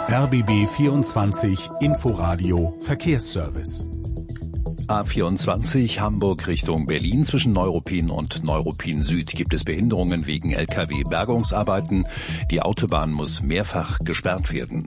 RBB 24 Inforadio Verkehrsservice. A24 Hamburg Richtung Berlin. Zwischen Neuruppin und Neuruppin Süd gibt es Behinderungen wegen Lkw-Bergungsarbeiten. Die Autobahn muss mehrfach gesperrt werden.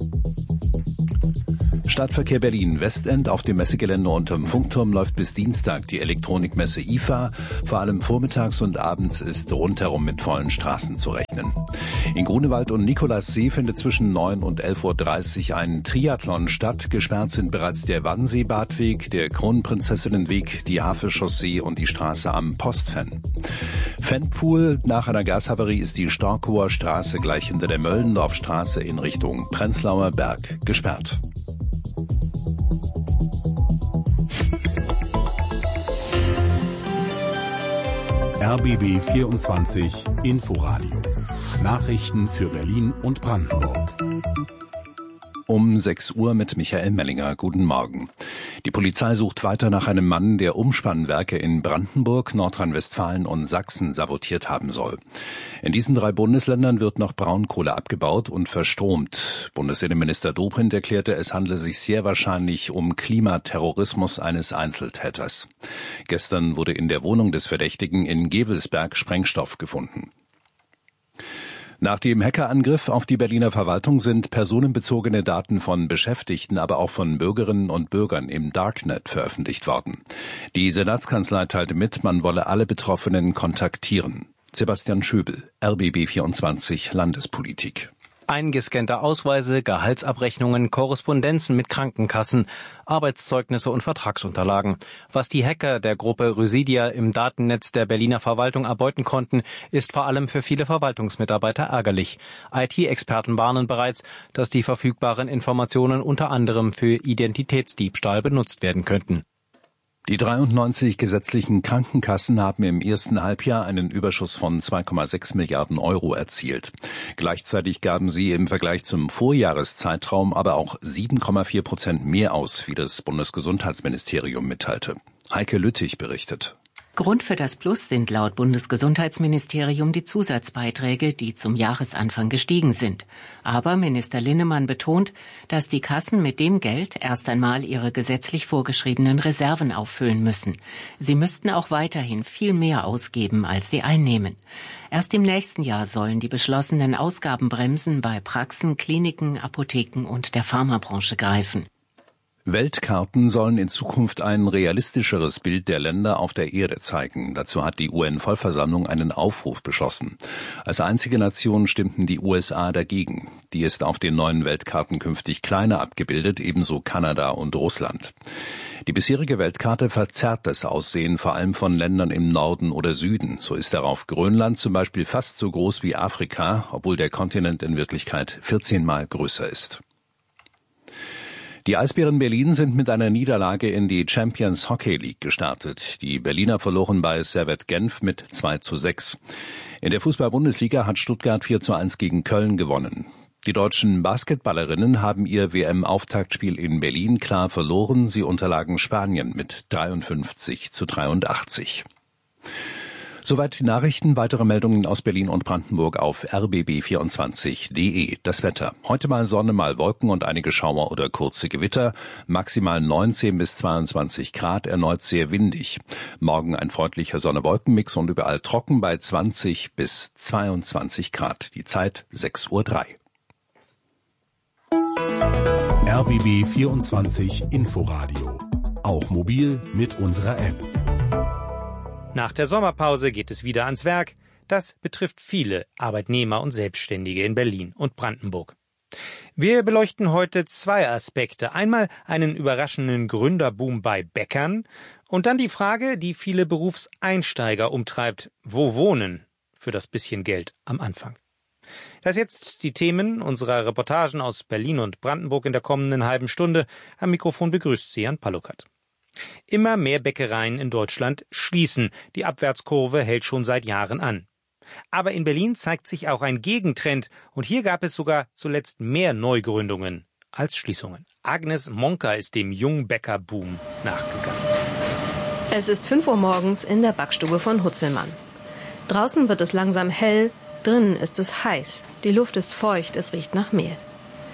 Stadtverkehr Berlin Westend. Auf dem Messegelände unterm Funkturm läuft bis Dienstag die Elektronikmesse IFA. Vor allem vormittags und abends ist rundherum mit vollen Straßen zu rechnen. In Grunewald und Nikolassee findet zwischen 9 und 11.30 Uhr ein Triathlon statt. Gesperrt sind bereits der Wannsee-Badweg, der Kronprinzessinnenweg, die Havel-Chaussee und die Straße am Postfen. Fennpfuhl. Nach einer Gashavarie ist die Storkower Straße gleich hinter der Möllendorfstraße in Richtung Prenzlauer Berg gesperrt. RBB 24 Inforadio. Nachrichten für Berlin und Brandenburg. Um 6 Uhr mit Michael Mellinger. Guten Morgen. Die Polizei sucht weiter nach einem Mann, der Umspannwerke in Brandenburg, Nordrhein-Westfalen und Sachsen sabotiert haben soll. In diesen 3 Bundesländern wird noch Braunkohle abgebaut und verstromt. Bundesinnenminister Dobrindt erklärte, es handle sich sehr wahrscheinlich um Klimaterrorismus eines Einzeltäters. Gestern wurde in der Wohnung des Verdächtigen in Gevelsberg Sprengstoff gefunden. Nach dem Hackerangriff auf die Berliner Verwaltung sind personenbezogene Daten von Beschäftigten, aber auch von Bürgerinnen und Bürgern im Darknet veröffentlicht worden. Die Senatskanzlei teilte mit, man wolle alle Betroffenen kontaktieren. Sebastian Schöbel, RBB 24 Landespolitik. Eingescannte Ausweise, Gehaltsabrechnungen, Korrespondenzen mit Krankenkassen, Arbeitszeugnisse und Vertragsunterlagen. Was die Hacker der Gruppe Rhyssia im Datennetz der Berliner Verwaltung erbeuten konnten, ist vor allem für viele Verwaltungsmitarbeiter ärgerlich. IT-Experten warnen bereits, dass die verfügbaren Informationen unter anderem für Identitätsdiebstahl benutzt werden könnten. Die 93 gesetzlichen Krankenkassen haben im ersten Halbjahr einen Überschuss von 2,6 Milliarden Euro erzielt. Gleichzeitig gaben sie im Vergleich zum Vorjahreszeitraum aber auch 7,4% mehr aus, wie das Bundesgesundheitsministerium mitteilte. Heike Lüttich berichtet. Grund für das Plus sind laut Bundesgesundheitsministerium die Zusatzbeiträge, die zum Jahresanfang gestiegen sind. Aber Minister Linnemann betont, dass die Kassen mit dem Geld erst einmal ihre gesetzlich vorgeschriebenen Reserven auffüllen müssen. Sie müssten auch weiterhin viel mehr ausgeben, als sie einnehmen. Erst im nächsten Jahr sollen die beschlossenen Ausgabenbremsen bei Praxen, Kliniken, Apotheken und der Pharmabranche greifen. Weltkarten sollen in Zukunft ein realistischeres Bild der Länder auf der Erde zeigen. Dazu hat die UN-Vollversammlung einen Aufruf beschlossen. Als einzige Nation stimmten die USA dagegen. Die ist auf den neuen Weltkarten künftig kleiner abgebildet, ebenso Kanada und Russland. Die bisherige Weltkarte verzerrt das Aussehen vor allem von Ländern im Norden oder Süden. So ist darauf Grönland zum Beispiel fast so groß wie Afrika, obwohl der Kontinent in Wirklichkeit 14-mal größer ist. Die Eisbären Berlin sind mit einer Niederlage in die Champions Hockey League gestartet. Die Berliner verloren bei Servette Genf mit 2:6. In der Fußball-Bundesliga hat Stuttgart 4:1 gegen Köln gewonnen. Die deutschen Basketballerinnen haben ihr WM-Auftaktspiel in Berlin klar verloren. Sie unterlagen Spanien mit 53:83. Soweit die Nachrichten. Weitere Meldungen aus Berlin und Brandenburg auf rbb24.de. Das Wetter. Heute mal Sonne, mal Wolken und einige Schauer oder kurze Gewitter. Maximal 19 bis 22 Grad, erneut sehr windig. Morgen ein freundlicher Sonne-Wolken-Mix und überall trocken bei 20 bis 22 Grad. Die Zeit 6:03 Uhr. RBB 24 Inforadio. Auch mobil mit unserer App. Nach der Sommerpause geht es wieder ans Werk. Das betrifft viele Arbeitnehmer und Selbstständige in Berlin und Brandenburg. Wir beleuchten heute 2 Aspekte. Einmal einen überraschenden Gründerboom bei Bäckern und dann die Frage, die viele Berufseinsteiger umtreibt: Wo wohnen für das bisschen Geld am Anfang? Das jetzt die Themen unserer Reportagen aus Berlin und Brandenburg in der kommenden halben Stunde. Am Mikrofon begrüßt Sie Jan Pallukat. Immer mehr Bäckereien in Deutschland schließen. Die Abwärtskurve hält schon seit Jahren an. Aber in Berlin zeigt sich auch ein Gegentrend und hier gab es sogar zuletzt mehr Neugründungen als Schließungen. Agnes Monka ist dem Jungbäckerboom nachgegangen. Es ist 5 Uhr morgens in der Backstube von Hutzelmann. Draußen wird es langsam hell, drinnen ist es heiß. Die Luft ist feucht, es riecht nach Mehl.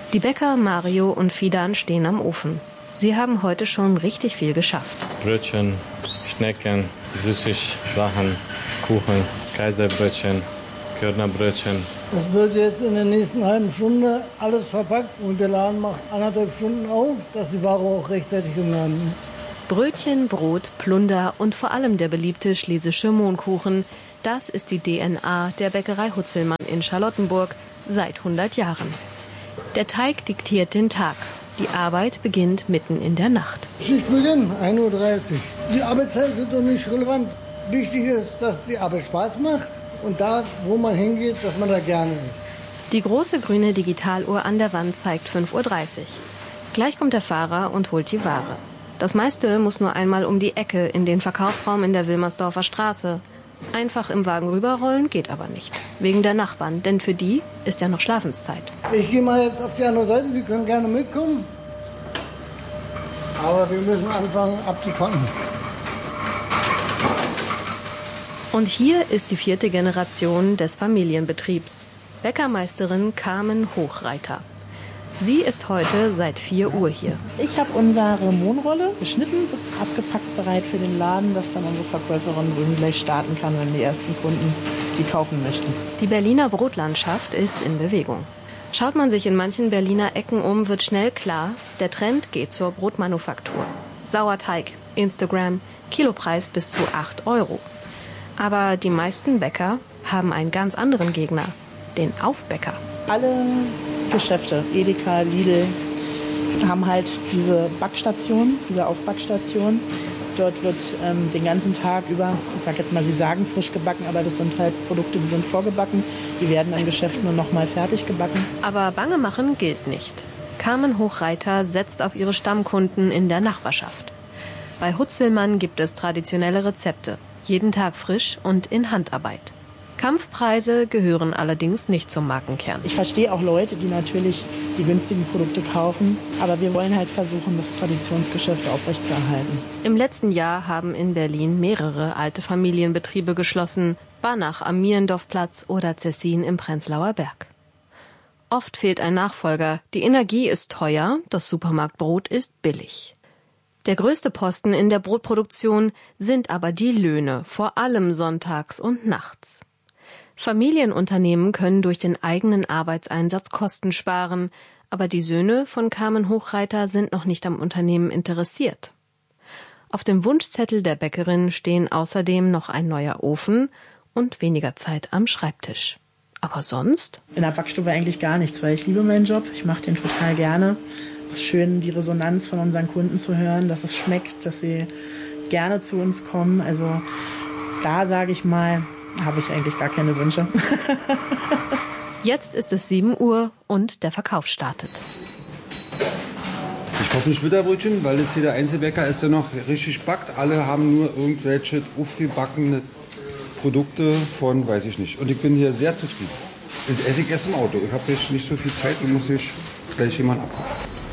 Die Bäcker Mario und Fidan stehen am Ofen. Sie haben heute schon richtig viel geschafft. Brötchen, Schnecken, Süßigsachen, Kuchen, Kaiserbrötchen, Körnerbrötchen. Das wird jetzt in der nächsten halben Stunde alles verpackt und der Laden macht 1,5 Stunden auf, dass die Ware auch rechtzeitig im Laden ist. Brötchen, Brot, Plunder und vor allem der beliebte schlesische Mohnkuchen. Das ist die DNA der Bäckerei Hutzelmann in Charlottenburg seit 100 Jahren. Der Teig diktiert den Tag. Die Arbeit beginnt mitten in der Nacht. Schichtbeginn, 1:30 Uhr. Die Arbeitszeiten sind doch nicht relevant. Wichtig ist, dass die Arbeit Spaß macht und da, wo man hingeht, dass man da gerne ist. Die große grüne Digitaluhr an der Wand zeigt 5:30 Uhr. Gleich kommt der Fahrer und holt die Ware. Das meiste muss nur einmal um die Ecke in den Verkaufsraum in der Wilmersdorfer Straße. Einfach im Wagen rüberrollen geht aber nicht. Wegen der Nachbarn, denn für die ist ja noch Schlafenszeit. Ich gehe mal jetzt auf die andere Seite, Sie können gerne mitkommen. Aber wir müssen anfangen abzupacken. Und hier ist die 4. Generation des Familienbetriebs. Bäckermeisterin Carmen Hochreiter. Sie ist heute seit 4 Uhr hier. Ich habe unsere Mohnrolle geschnitten, abgepackt, bereit für den Laden, dass dann unsere Verkäuferin gleich starten kann, wenn die ersten Kunden die kaufen möchten. Die Berliner Brotlandschaft ist in Bewegung. Schaut man sich in manchen Berliner Ecken um, wird schnell klar, der Trend geht zur Brotmanufaktur. Sauerteig, Instagram, Kilopreis bis zu 8 €. Aber die meisten Bäcker haben einen ganz anderen Gegner, den Aufbäcker. Alle Geschäfte, Edeka, Lidl, haben halt diese Backstation, diese Aufbackstation. Dort wird den ganzen Tag über, ich sag jetzt mal, sie sagen frisch gebacken, aber das sind halt Produkte, die sind vorgebacken. Die werden im Geschäft nur noch mal fertig gebacken. Aber bange machen gilt nicht. Carmen Hochreiter setzt auf ihre Stammkunden in der Nachbarschaft. Bei Hutzelmann gibt es traditionelle Rezepte, jeden Tag frisch und in Handarbeit. Kampfpreise gehören allerdings nicht zum Markenkern. Ich verstehe auch Leute, die natürlich die günstigen Produkte kaufen, aber wir wollen halt versuchen, das Traditionsgeschäft aufrechtzuerhalten. Im letzten Jahr haben in Berlin mehrere alte Familienbetriebe geschlossen, Banach am Mierendorfplatz oder Cessin im Prenzlauer Berg. Oft fehlt ein Nachfolger, die Energie ist teuer, das Supermarktbrot ist billig. Der größte Posten in der Brotproduktion sind aber die Löhne, vor allem sonntags und nachts. Familienunternehmen können durch den eigenen Arbeitseinsatz Kosten sparen, aber die Söhne von Carmen Hochreiter sind noch nicht am Unternehmen interessiert. Auf dem Wunschzettel der Bäckerin stehen außerdem noch ein neuer Ofen und weniger Zeit am Schreibtisch. Aber sonst? In der Backstube eigentlich gar nichts, weil ich liebe meinen Job, ich mache den total gerne. Es ist schön, die Resonanz von unseren Kunden zu hören, dass es schmeckt, dass sie gerne zu uns kommen. Also da sage ich mal, habe ich eigentlich gar keine Wünsche. Jetzt ist es 7 Uhr und der Verkauf startet. Ich kaufe nicht Bitterbrötchen, weil jetzt hier der Einzelbäcker ist, der noch richtig backt. Alle haben nur irgendwelche aufgebackene Produkte von, weiß ich nicht. Und ich bin hier sehr zufrieden. Jetzt esse ich erst im Auto. Ich habe jetzt nicht so viel Zeit und muss ich gleich jemanden abholen.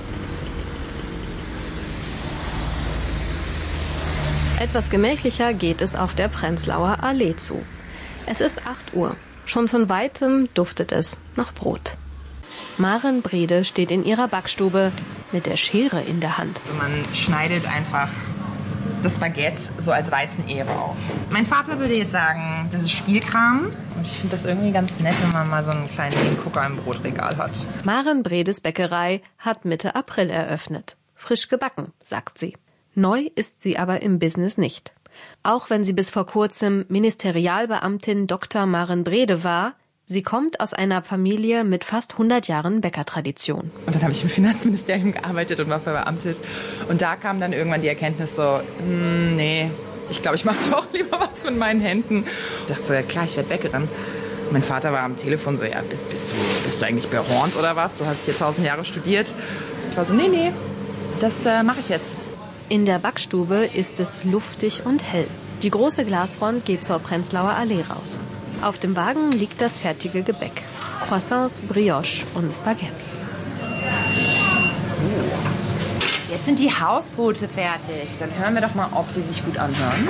Etwas gemächlicher geht es auf der Prenzlauer Allee zu. Es ist 8 Uhr. Schon von weitem duftet es nach Brot. Maren Brede steht in ihrer Backstube mit der Schere in der Hand. Man schneidet einfach das Baguette so als Weizenehre auf. Mein Vater würde jetzt sagen, das ist Spielkram. Und ich finde das irgendwie ganz nett, wenn man mal so einen kleinen Hingucker im Brotregal hat. Maren Bredes Bäckerei hat Mitte April eröffnet. Frisch gebacken, sagt sie. Neu ist sie aber im Business nicht. Auch wenn sie bis vor kurzem Ministerialbeamtin Dr. Maren Brede war, sie kommt aus einer Familie mit fast 100 Jahren Bäckertradition. Und dann habe ich im Finanzministerium gearbeitet und war verbeamtet. Und da kam dann irgendwann die Erkenntnis so, nee, ich glaube, ich mache doch lieber was mit meinen Händen. Ich dachte so, ja klar, ich werde Bäckerin. Mein Vater war am Telefon so, ja, bist du eigentlich behornt oder was? Du hast hier 1000 Jahre studiert. Ich war so, nee, das mache ich jetzt. In der Backstube ist es luftig und hell. Die große Glasfront geht zur Prenzlauer Allee raus. Auf dem Wagen liegt das fertige Gebäck. Croissants, Brioche und Baguettes. So, jetzt sind die Hausbrote fertig. Dann hören wir doch mal, ob sie sich gut anhören.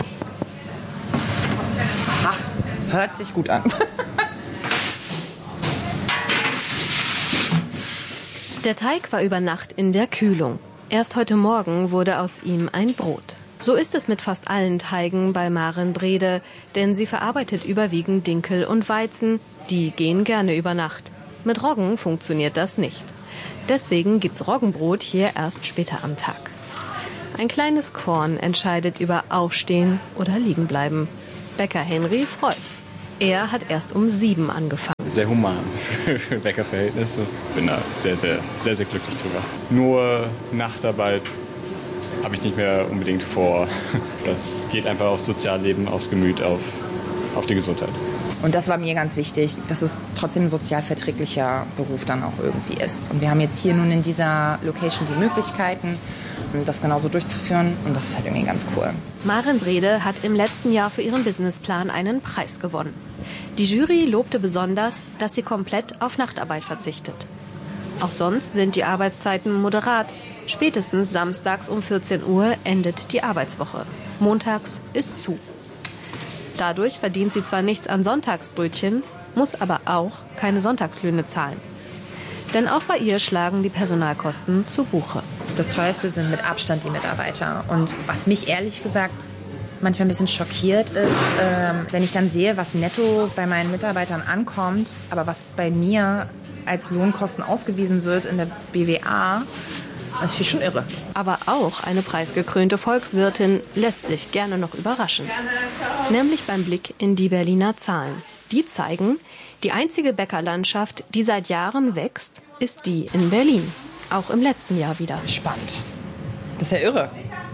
Ach, hört sich gut an. Der Teig war über Nacht in der Kühlung. Erst heute Morgen wurde aus ihm ein Brot. So ist es mit fast allen Teigen bei Maren Brede, denn sie verarbeitet überwiegend Dinkel und Weizen. Die gehen gerne über Nacht. Mit Roggen funktioniert das nicht. Deswegen gibt's Roggenbrot hier erst später am Tag. Ein kleines Korn entscheidet über Aufstehen oder Liegenbleiben. Bäcker Henry freut's. Er hat erst um 7 angefangen. Sehr human für Bäckerverhältnisse. Bin da sehr, sehr, sehr, sehr glücklich drüber. Nur Nachtarbeit habe ich nicht mehr unbedingt vor. Das geht einfach aufs Sozialleben, aufs Gemüt, auf die Gesundheit. Und das war mir ganz wichtig, dass es trotzdem ein sozial verträglicher Beruf dann auch irgendwie ist. Und wir haben jetzt hier nun in dieser Location die Möglichkeiten, das genauso durchzuführen. Und das ist halt irgendwie ganz cool. Maren Brede hat im letzten Jahr für ihren Businessplan einen Preis gewonnen. Die Jury lobte besonders, dass sie komplett auf Nachtarbeit verzichtet. Auch sonst sind die Arbeitszeiten moderat. Spätestens samstags um 14 Uhr endet die Arbeitswoche. Montags ist zu. Dadurch verdient sie zwar nichts an Sonntagsbrötchen, muss aber auch keine Sonntagslöhne zahlen. Denn auch bei ihr schlagen die Personalkosten zu Buche. Das teuerste sind mit Abstand die Mitarbeiter. Und was mich ehrlich gesagt manchmal ein bisschen schockiert ist, wenn ich dann sehe, was netto bei meinen Mitarbeitern ankommt, aber was bei mir als Lohnkosten ausgewiesen wird in der BWA, das finde ich schon irre. Aber auch eine preisgekrönte Volkswirtin lässt sich gerne noch überraschen. Nämlich beim Blick in die Berliner Zahlen. Die zeigen, die einzige Bäckerlandschaft, die seit Jahren wächst, ist die in Berlin. Auch im letzten Jahr wieder. Spannend. Das ist ja irre.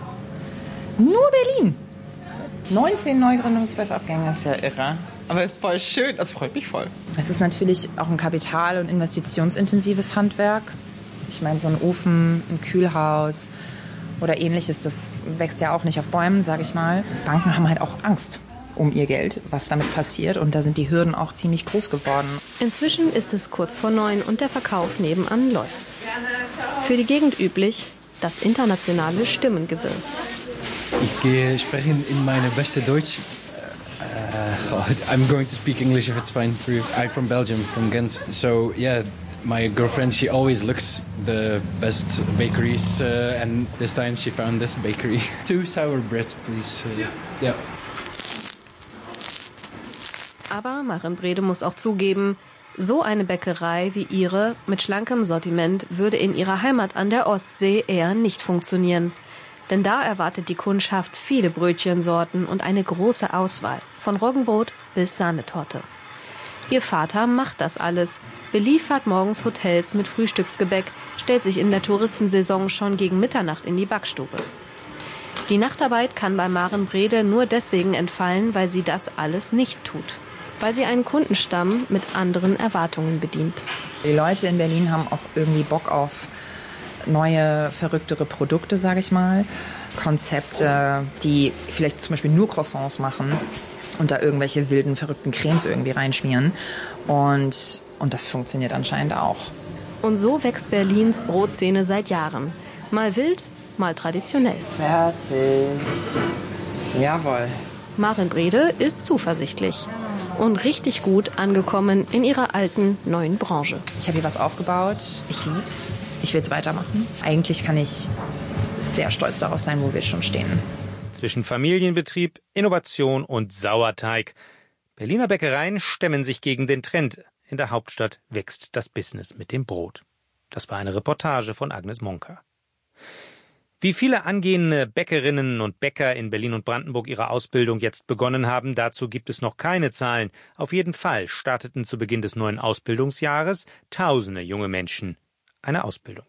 Nur Berlin. 19 Neugründungen, 12 Abgänge, das ist ja irre. Aber voll schön, das freut mich voll. Es ist natürlich auch ein kapital- und investitionsintensives Handwerk. Ich meine, so ein Ofen, ein Kühlhaus oder ähnliches, das wächst ja auch nicht auf Bäumen, sage ich mal. Banken haben halt auch Angst um ihr Geld, was damit passiert. Und da sind die Hürden auch ziemlich groß geworden. Inzwischen ist es kurz vor 9 und der Verkauf nebenan läuft. Für die Gegend üblich das internationale Stimmengewirr. Ich spreche in meine beste Deutsch. I'm going to speak English if it's fine for you. I'm from Belgium, from Ghent. So yeah, my girlfriend, she always looks the best bakeries, and this time she found this bakery. 2 sour breads, please. Yeah. Aber Maren Brede muss auch zugeben, so eine Bäckerei wie ihre mit schlankem Sortiment würde in ihrer Heimat an der Ostsee eher nicht funktionieren. Denn da erwartet die Kundschaft viele Brötchensorten und eine große Auswahl, von Roggenbrot bis Sahnetorte. Ihr Vater macht das alles, beliefert morgens Hotels mit Frühstücksgebäck, stellt sich in der Touristensaison schon gegen Mitternacht in die Backstube. Die Nachtarbeit kann bei Maren Brede nur deswegen entfallen, weil sie das alles nicht tut. Weil sie einen Kundenstamm mit anderen Erwartungen bedient. Die Leute in Berlin haben auch irgendwie Bock auf neue, verrücktere Produkte, sage ich mal. Konzepte, die vielleicht zum Beispiel nur Croissants machen und da irgendwelche wilden, verrückten Cremes irgendwie reinschmieren. Und das funktioniert anscheinend auch. Und so wächst Berlins Brotszene seit Jahren. Mal wild, mal traditionell. Fertig. Jawohl. Maren Brede ist zuversichtlich. Und richtig gut angekommen in ihrer alten, neuen Branche. Ich habe hier was aufgebaut. Ich lieb's. Ich will es weitermachen. Eigentlich kann ich sehr stolz darauf sein, wo wir schon stehen. Zwischen Familienbetrieb, Innovation und Sauerteig. Berliner Bäckereien stemmen sich gegen den Trend. In der Hauptstadt wächst das Business mit dem Brot. Das war eine Reportage von Agnes Monka. Wie viele angehende Bäckerinnen und Bäcker in Berlin und Brandenburg ihre Ausbildung jetzt begonnen haben, dazu gibt es noch keine Zahlen. Auf jeden Fall starteten zu Beginn des neuen Ausbildungsjahres Tausende junge Menschen eine Ausbildung.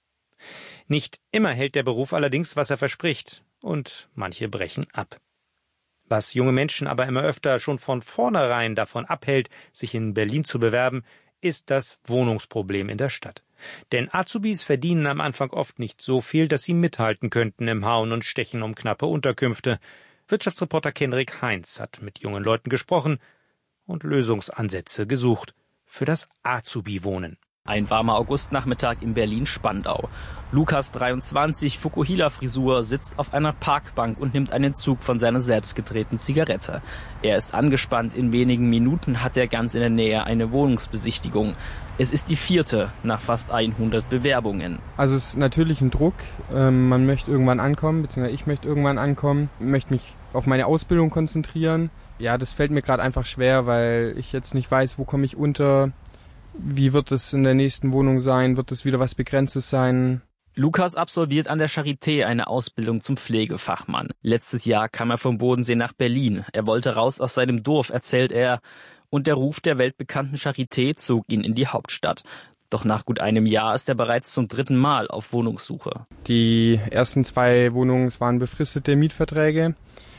Nicht immer hält der Beruf allerdings, was er verspricht, und manche brechen ab. Was junge Menschen aber immer öfter schon von vornherein davon abhält, sich in Berlin zu bewerben, ist das Wohnungsproblem in der Stadt. Denn Azubis verdienen am Anfang oft nicht so viel, dass sie mithalten könnten im Hauen und Stechen um knappe Unterkünfte. Wirtschaftsreporter Kenrik Heinz hat mit jungen Leuten gesprochen und Lösungsansätze gesucht für das Azubi-Wohnen. Ein warmer Augustnachmittag in Berlin-Spandau. Lukas, 23, Fukuhila-Frisur, sitzt auf einer Parkbank und nimmt einen Zug von seiner selbstgedrehten Zigarette. Er ist angespannt. In wenigen Minuten hat er ganz in der Nähe eine Wohnungsbesichtigung. Es ist die 4. nach fast 100 Bewerbungen. Also es ist natürlich ein Druck. Man möchte irgendwann ankommen, beziehungsweise ich möchte irgendwann ankommen, möchte mich auf meine Ausbildung konzentrieren. Ja, das fällt mir gerade einfach schwer, weil ich jetzt nicht weiß, wo komme ich unter, wie wird es in der nächsten Wohnung sein, wird es wieder was Begrenztes sein. Lukas absolviert an der Charité eine Ausbildung zum Pflegefachmann. Letztes Jahr kam er vom Bodensee nach Berlin. Er wollte raus aus seinem Dorf, erzählt er. Und der Ruf der weltbekannten Charité zog ihn in die Hauptstadt. Doch nach gut einem Jahr ist er bereits zum 3. Mal auf Wohnungssuche. Die ersten 2 Wohnungen waren befristete Mietverträge.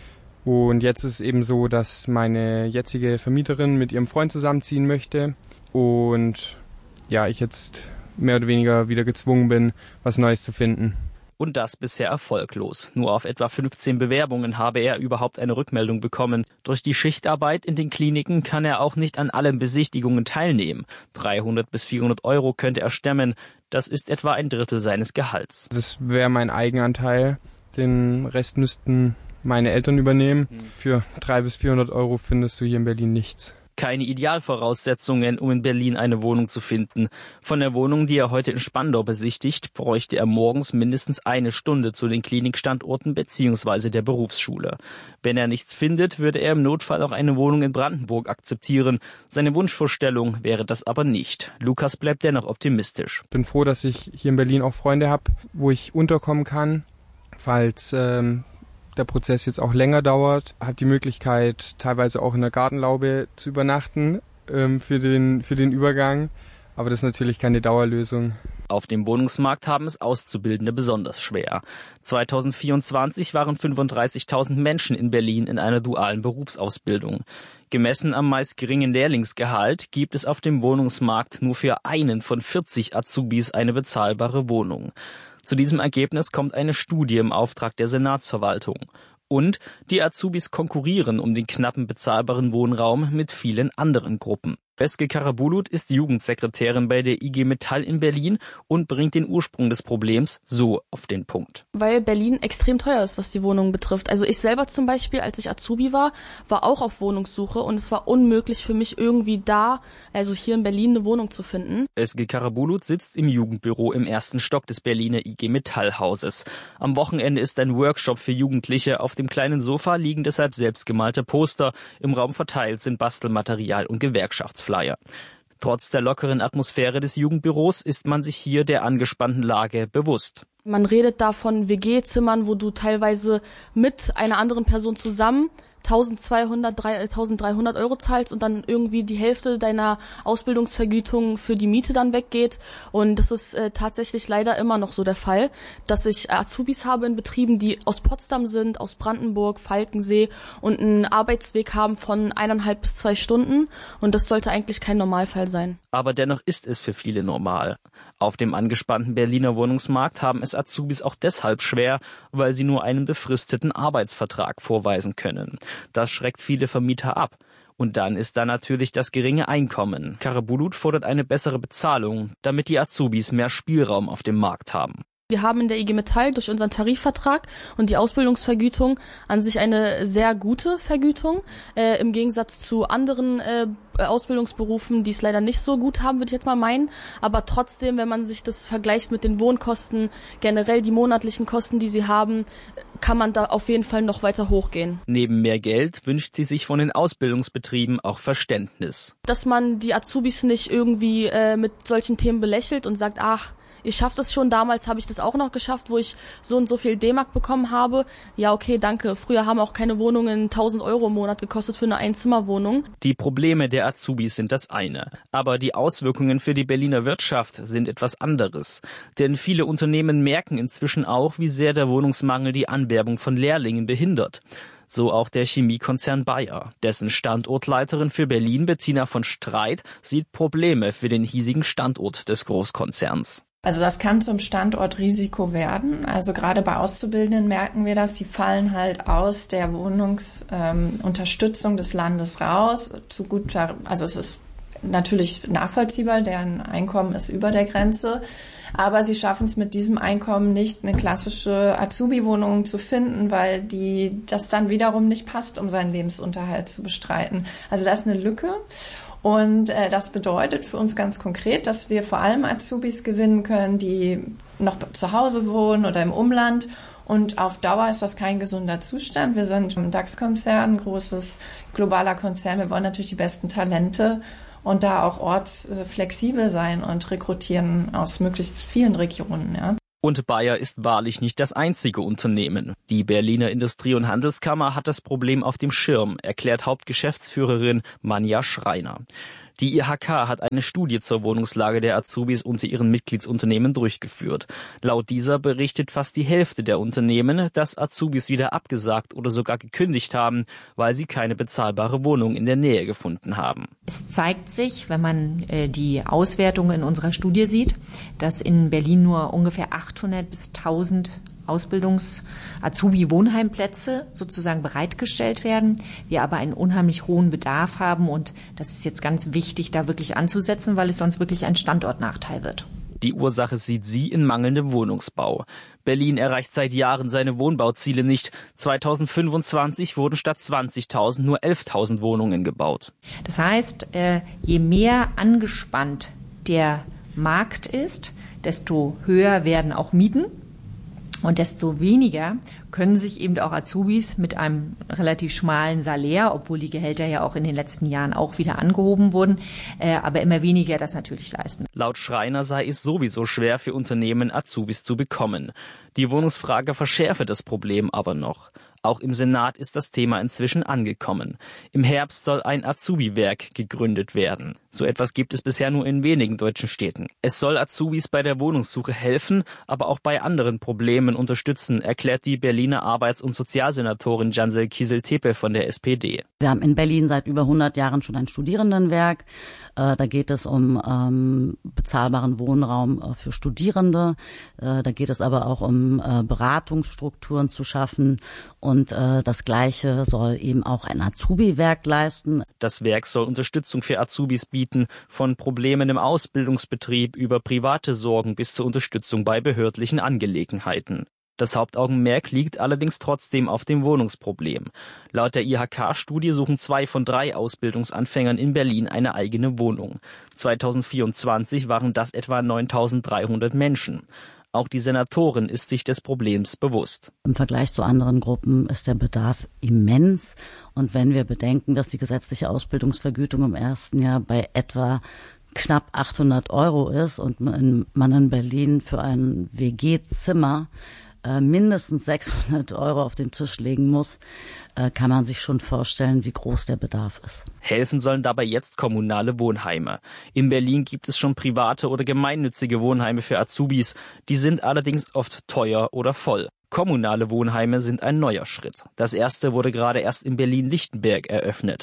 Und jetzt ist es eben so, dass meine jetzige Vermieterin mit ihrem Freund zusammenziehen möchte. Und ja, ich jetzt mehr oder weniger wieder gezwungen bin, was Neues zu finden. Und das bisher erfolglos. Nur auf etwa 15 Bewerbungen habe er überhaupt eine Rückmeldung bekommen. Durch die Schichtarbeit in den Kliniken kann er auch nicht an allen Besichtigungen teilnehmen. 300 bis 400 Euro könnte er stemmen. Das ist etwa ein Drittel seines Gehalts. Das wäre mein Eigenanteil. Den Rest müssten meine Eltern übernehmen. Für 300 bis 400 Euro findest du hier in Berlin nichts. Keine Idealvoraussetzungen, um in Berlin eine Wohnung zu finden. Von der Wohnung, die er heute in Spandau besichtigt, bräuchte er morgens mindestens 1 Stunde zu den Klinikstandorten bzw. der Berufsschule. Wenn er nichts findet, würde er im Notfall auch eine Wohnung in Brandenburg akzeptieren. Seine Wunschvorstellung wäre das aber nicht. Lukas bleibt dennoch optimistisch. Ich bin froh, dass ich hier in Berlin auch Freunde habe, wo ich unterkommen kann, falls der Prozess jetzt auch länger dauert. Ich habe die Möglichkeit, teilweise auch in der Gartenlaube zu übernachten für den Übergang. Aber das ist natürlich keine Dauerlösung. Auf dem Wohnungsmarkt haben es Auszubildende besonders schwer. 2024 waren 35.000 Menschen in Berlin in einer dualen Berufsausbildung. Gemessen am meist geringen Lehrlingsgehalt gibt es auf dem Wohnungsmarkt nur für einen von 40 Azubis eine bezahlbare Wohnung. Zu diesem Ergebnis kommt eine Studie im Auftrag der Senatsverwaltung. Und die Azubis konkurrieren um den knappen bezahlbaren Wohnraum mit vielen anderen Gruppen. Özge Karabulut ist Jugendsekretärin bei der IG Metall in Berlin und bringt den Ursprung des Problems so auf den Punkt. Weil Berlin extrem teuer ist, was die Wohnungen betrifft. Also ich selber zum Beispiel, als ich Azubi war auch auf Wohnungssuche und es war unmöglich für mich irgendwie also hier in Berlin eine Wohnung zu finden. Özge Karabulut sitzt im Jugendbüro im 1. Stock des Berliner IG Metall-Hauses. Am Wochenende ist ein Workshop für Jugendliche. Auf dem kleinen Sofa liegen deshalb selbstgemalte Poster. Im Raum verteilt sind Bastelmaterial und Gewerkschaftsflyer. Trotz der lockeren Atmosphäre des Jugendbüros ist man sich hier der angespannten Lage bewusst. Man redet da von WG-Zimmern, wo du teilweise mit einer anderen Person zusammen 1.200, 1.300 Euro zahlst und dann irgendwie die Hälfte deiner Ausbildungsvergütung für die Miete dann weggeht. Und das ist tatsächlich leider immer noch so der Fall, dass ich Azubis habe in Betrieben, die aus Potsdam sind, aus Brandenburg, Falkensee und einen Arbeitsweg haben von 1,5 bis 2 Stunden. Und das sollte eigentlich kein Normalfall sein. Aber dennoch ist es für viele normal. Auf dem angespannten Berliner Wohnungsmarkt haben es Azubis auch deshalb schwer, weil sie nur einen befristeten Arbeitsvertrag vorweisen können. Das schreckt viele Vermieter ab. Und dann ist da natürlich das geringe Einkommen. Karabulut fordert eine bessere Bezahlung, damit die Azubis mehr Spielraum auf dem Markt haben. Wir haben in der IG Metall durch unseren Tarifvertrag und die Ausbildungsvergütung an sich eine sehr gute Vergütung. Im Gegensatz zu anderen Ausbildungsberufen, die es leider nicht so gut haben, würde ich jetzt mal meinen. Aber trotzdem, wenn man sich das vergleicht mit den Wohnkosten, generell die monatlichen Kosten, die sie haben, kann man da auf jeden Fall noch weiter hochgehen. Neben mehr Geld wünscht sie sich von den Ausbildungsbetrieben auch Verständnis. Dass man die Azubis nicht irgendwie mit solchen Themen belächelt und sagt, ach, ich schaffe das schon, damals habe ich das auch noch geschafft, wo ich so und so viel D-Mark bekommen habe. Ja, okay, danke. Früher haben auch keine Wohnungen 1.000 Euro im Monat gekostet für eine Einzimmerwohnung. Die Probleme der Azubis sind das eine. Aber die Auswirkungen für die Berliner Wirtschaft sind etwas anderes. Denn viele Unternehmen merken inzwischen auch, wie sehr der Wohnungsmangel die Anwerbung von Lehrlingen behindert. So auch der Chemiekonzern Bayer. Dessen Standortleiterin für Berlin, Bettina von Streit, sieht Probleme für den hiesigen Standort des Großkonzerns. Also das kann zum Standortrisiko werden. Also gerade bei Auszubildenden merken wir das, die fallen halt aus der Wohnungsunterstützung des Landes raus. Also es ist natürlich nachvollziehbar, deren Einkommen ist über der Grenze. Aber sie schaffen es mit diesem Einkommen nicht, eine klassische Azubi-Wohnung zu finden, weil das dann wiederum nicht passt, um seinen Lebensunterhalt zu bestreiten. Also da ist eine Lücke. Und das bedeutet für uns ganz konkret, dass wir vor allem Azubis gewinnen können, die noch zu Hause wohnen oder im Umland. Und auf Dauer ist das kein gesunder Zustand. Wir sind ein DAX-Konzern, ein großes globaler Konzern. Wir wollen natürlich die besten Talente und da auch ortsflexibel sein und rekrutieren aus möglichst vielen Regionen. Ja. Und Bayer ist wahrlich nicht das einzige Unternehmen. Die Berliner Industrie- und Handelskammer hat das Problem auf dem Schirm, erklärt Hauptgeschäftsführerin Manja Schreiner. Die IHK hat eine Studie zur Wohnungslage der Azubis unter ihren Mitgliedsunternehmen durchgeführt. Laut dieser berichtet fast die Hälfte der Unternehmen, dass Azubis wieder abgesagt oder sogar gekündigt haben, weil sie keine bezahlbare Wohnung in der Nähe gefunden haben. Es zeigt sich, wenn man die Auswertungen in unserer Studie sieht, dass in Berlin nur ungefähr 800 bis 1000 Azubi-Wohnheimplätze sozusagen bereitgestellt werden. Wir aber einen unheimlich hohen Bedarf haben und das ist jetzt ganz wichtig, da wirklich anzusetzen, weil es sonst wirklich ein Standortnachteil wird. Die Ursache sieht sie in mangelndem Wohnungsbau. Berlin erreicht seit Jahren seine Wohnbauziele nicht. 2025 wurden statt 20.000 nur 11.000 Wohnungen gebaut. Das heißt, je mehr angespannt der Markt ist, desto höher werden auch Mieten. Und desto weniger können sich eben auch Azubis mit einem relativ schmalen Salär, obwohl die Gehälter ja auch in den letzten Jahren auch wieder angehoben wurden, aber immer weniger das natürlich leisten. Laut Schreiner sei es sowieso schwer für Unternehmen, Azubis zu bekommen. Die Wohnungsfrage verschärfe das Problem aber noch. Auch im Senat ist das Thema inzwischen angekommen. Im Herbst soll ein Azubi-Werk gegründet werden. So etwas gibt es bisher nur in wenigen deutschen Städten. Es soll Azubis bei der Wohnungssuche helfen, aber auch bei anderen Problemen unterstützen, erklärt die Berliner Arbeits- und Sozialsenatorin Cansel Kieseltepe von der SPD. Wir haben in Berlin seit über 100 Jahren schon ein Studierendenwerk. Da geht es um bezahlbaren Wohnraum für Studierende. Da geht es aber auch um Beratungsstrukturen zu schaffen. Und das Gleiche soll eben auch ein Azubi-Werk leisten. Das Werk soll Unterstützung für Azubis bieten, von Problemen im Ausbildungsbetrieb über private Sorgen bis zur Unterstützung bei behördlichen Angelegenheiten. Das Hauptaugenmerk liegt allerdings trotzdem auf dem Wohnungsproblem. Laut der IHK-Studie suchen 2 von 3 Ausbildungsanfängern in Berlin eine eigene Wohnung. 2024 waren das etwa 9.300 Menschen. Auch die Senatorin ist sich des Problems bewusst. Im Vergleich zu anderen Gruppen ist der Bedarf immens. Und wenn wir bedenken, dass die gesetzliche Ausbildungsvergütung im ersten Jahr bei etwa knapp 800 € ist und man in Berlin für ein WG-Zimmer mindestens 600 € auf den Tisch legen muss, kann man sich schon vorstellen, wie groß der Bedarf ist. Helfen sollen dabei jetzt kommunale Wohnheime. In Berlin gibt es schon private oder gemeinnützige Wohnheime für Azubis. Die sind allerdings oft teuer oder voll. Kommunale Wohnheime sind ein neuer Schritt. Das erste wurde gerade erst in Berlin-Lichtenberg eröffnet.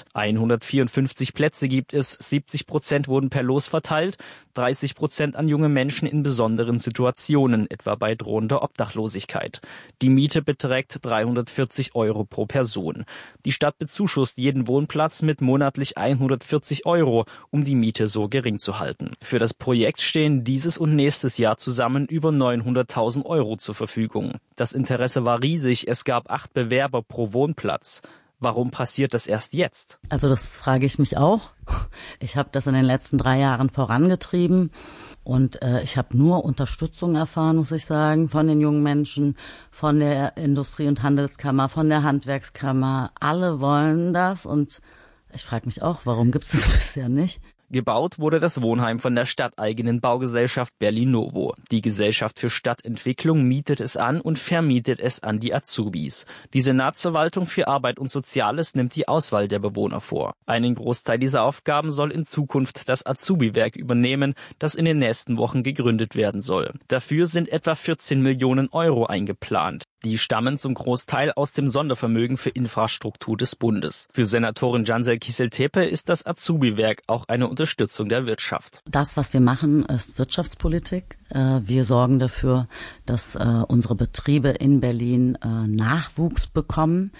154 Plätze gibt es, 70% wurden per Los verteilt, 30% an junge Menschen in besonderen Situationen, etwa bei drohender Obdachlosigkeit. Die Miete beträgt 340 € pro Person. Die Stadt bezuschusst jeden Wohnplatz mit monatlich 140 €, um die Miete so gering zu halten. Für das Projekt stehen dieses und nächstes Jahr zusammen über 900.000 € zur Verfügung. Das Interesse war riesig, es gab 8 Bewerber pro Wohnplatz. Warum passiert das erst jetzt? Also das frage ich mich auch. Ich habe das in den letzten 3 Jahren vorangetrieben und ich habe nur Unterstützung erfahren, muss ich sagen, von den jungen Menschen, von der Industrie- und Handelskammer, von der Handwerkskammer. Alle wollen das und ich frage mich auch, warum gibt es das bisher nicht? Gebaut wurde das Wohnheim von der stadteigenen Baugesellschaft Berlinovo. Die Gesellschaft für Stadtentwicklung mietet es an und vermietet es an die Azubis. Die Senatsverwaltung für Arbeit und Soziales nimmt die Auswahl der Bewohner vor. Einen Großteil dieser Aufgaben soll in Zukunft das Azubi-Werk übernehmen, das in den nächsten Wochen gegründet werden soll. Dafür sind etwa 14 Millionen € eingeplant. Die stammen zum Großteil aus dem Sondervermögen für Infrastruktur des Bundes. Für Senatorin Cansel Kieseltepe ist das Azubi-Werk auch eine Unterstützung der Wirtschaft. Das, was wir machen, ist Wirtschaftspolitik. Wir sorgen dafür, dass unsere Betriebe in Berlin Nachwuchs bekommen.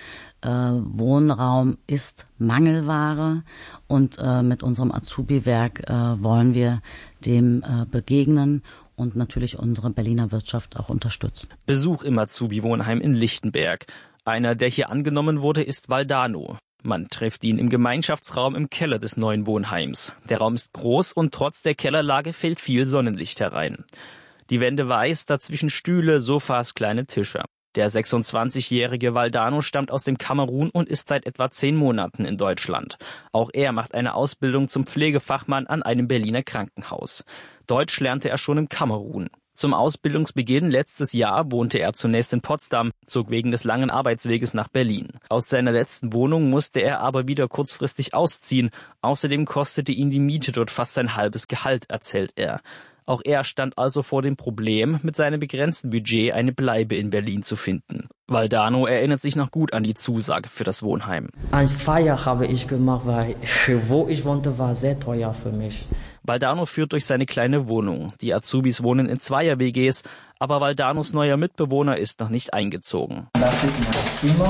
Wohnraum ist Mangelware und mit unserem Azubi-Werk wollen wir dem begegnen und natürlich unsere Berliner Wirtschaft auch unterstützen. Besuch im Azubi-Wohnheim in Lichtenberg. Einer, der hier angenommen wurde, ist Valdano. Man trifft ihn im Gemeinschaftsraum im Keller des neuen Wohnheims. Der Raum ist groß und trotz der Kellerlage fällt viel Sonnenlicht herein. Die Wände weiß, dazwischen Stühle, Sofas, kleine Tische. Der 26-jährige Valdano stammt aus dem Kamerun und ist seit etwa 10 Monaten in Deutschland. Auch er macht eine Ausbildung zum Pflegefachmann an einem Berliner Krankenhaus. Deutsch lernte er schon im Kamerun. Zum Ausbildungsbeginn letztes Jahr wohnte er zunächst in Potsdam, zog wegen des langen Arbeitsweges nach Berlin. Aus seiner letzten Wohnung musste er aber wieder kurzfristig ausziehen. Außerdem kostete ihn die Miete dort fast sein halbes Gehalt, erzählt er. Auch er stand also vor dem Problem, mit seinem begrenzten Budget eine Bleibe in Berlin zu finden. Valdano erinnert sich noch gut an die Zusage für das Wohnheim. Ein Feier habe ich gemacht, weil wo ich wohnte, war sehr teuer für mich. Valdano führt durch seine kleine Wohnung. Die Azubis wohnen in Zweier-WGs, aber Valdanos neuer Mitbewohner ist noch nicht eingezogen. Das ist mein Zimmer.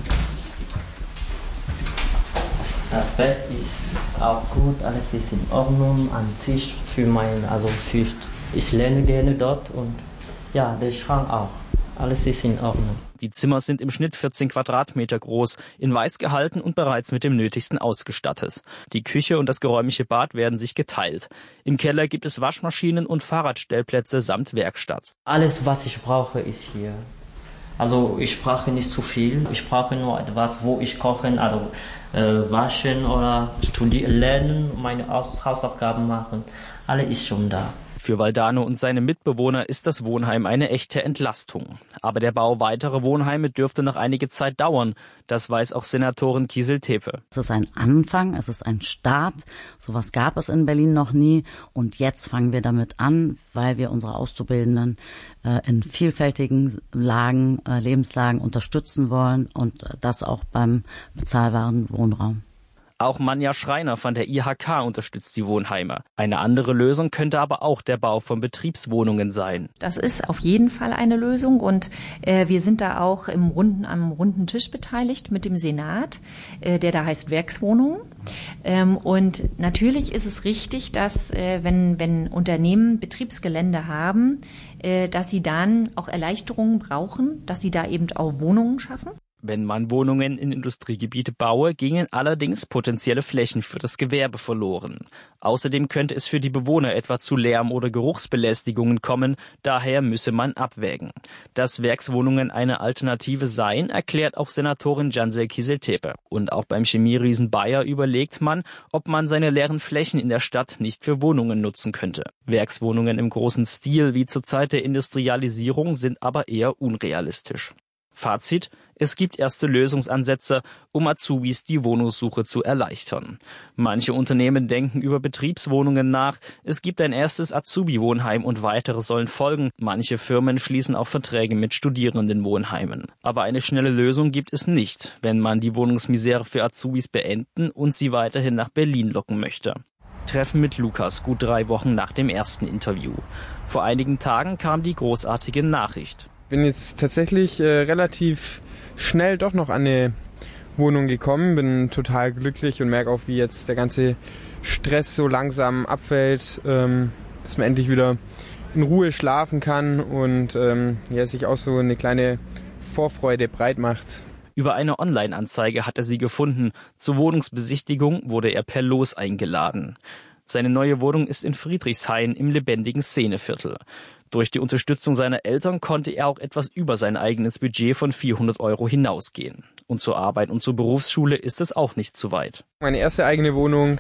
Das Bett ist auch gut, alles ist in Ordnung. Ein Tisch ich lerne gerne dort und ja, der Schrank auch. Alles ist in Ordnung. Die Zimmer sind im Schnitt 14 Quadratmeter groß, in weiß gehalten und bereits mit dem Nötigsten ausgestattet. Die Küche und das geräumige Bad werden sich geteilt. Im Keller gibt es Waschmaschinen und Fahrradstellplätze samt Werkstatt. Alles, was ich brauche, ist hier. Also ich brauche nicht zu viel. Ich brauche nur etwas, wo ich kochen, also waschen oder studieren, lernen, meine Hausaufgaben machen. Alles ist schon da. Für Valdano und seine Mitbewohner ist das Wohnheim eine echte Entlastung. Aber der Bau weiterer Wohnheime dürfte noch einige Zeit dauern. Das weiß auch Senatorin Kießel-Tepe. Es ist ein Anfang, es ist ein Start. Sowas gab es in Berlin noch nie. Und jetzt fangen wir damit an, weil wir unsere Auszubildenden in vielfältigen Lebenslagen unterstützen wollen und das auch beim bezahlbaren Wohnraum. Auch Manja Schreiner von der IHK unterstützt die Wohnheime. Eine andere Lösung könnte aber auch der Bau von Betriebswohnungen sein. Das ist auf jeden Fall eine Lösung und wir sind da auch am runden Tisch beteiligt mit dem Senat, der da heißt Werkswohnungen. Und natürlich ist es richtig, dass wenn Unternehmen Betriebsgelände haben, dass sie dann auch Erleichterungen brauchen, dass sie da eben auch Wohnungen schaffen. Wenn man Wohnungen in Industriegebiete baue, gingen allerdings potenzielle Flächen für das Gewerbe verloren. Außerdem könnte es für die Bewohner etwa zu Lärm- oder Geruchsbelästigungen kommen, daher müsse man abwägen. Dass Werkswohnungen eine Alternative seien, erklärt auch Senatorin Cansel Kießel-Tepe. Und auch beim Chemieriesen Bayer überlegt man, ob man seine leeren Flächen in der Stadt nicht für Wohnungen nutzen könnte. Werkswohnungen im großen Stil wie zur Zeit der Industrialisierung sind aber eher unrealistisch. Fazit: Es gibt erste Lösungsansätze, um Azubis die Wohnungssuche zu erleichtern. Manche Unternehmen denken über Betriebswohnungen nach. Es gibt ein erstes Azubi-Wohnheim und weitere sollen folgen. Manche Firmen schließen auch Verträge mit Studierendenwohnheimen. Aber eine schnelle Lösung gibt es nicht, wenn man die Wohnungsmisere für Azubis beenden und sie weiterhin nach Berlin locken möchte. Treffen mit Lukas, gut 3 Wochen nach dem ersten Interview. Vor einigen Tagen kam die großartige Nachricht. Bin jetzt tatsächlich relativ schnell doch noch an eine Wohnung gekommen, bin total glücklich und merke auch, wie jetzt der ganze Stress so langsam abfällt, dass man endlich wieder in Ruhe schlafen kann und sich auch so eine kleine Vorfreude breit macht. Über eine Online-Anzeige hat er sie gefunden. Zur Wohnungsbesichtigung wurde er per Los eingeladen. Seine neue Wohnung ist in Friedrichshain im lebendigen Szeneviertel. Durch die Unterstützung seiner Eltern konnte er auch etwas über sein eigenes Budget von 400 € hinausgehen. Und zur Arbeit und zur Berufsschule ist es auch nicht zu weit. Meine erste eigene Wohnung,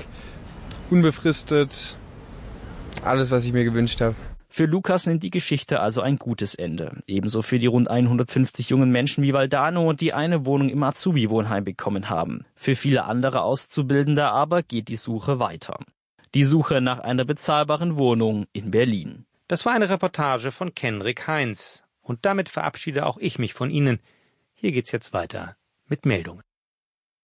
unbefristet, alles, was ich mir gewünscht habe. Für Lukas nimmt die Geschichte also ein gutes Ende. Ebenso für die rund 150 jungen Menschen wie Valdano, die eine Wohnung im Azubi-Wohnheim bekommen haben. Für viele andere Auszubildende aber geht die Suche weiter. Die Suche nach einer bezahlbaren Wohnung in Berlin. Das war eine Reportage von Kenrick Heinz. Und damit verabschiede auch ich mich von Ihnen. Hier geht's jetzt weiter mit Meldungen.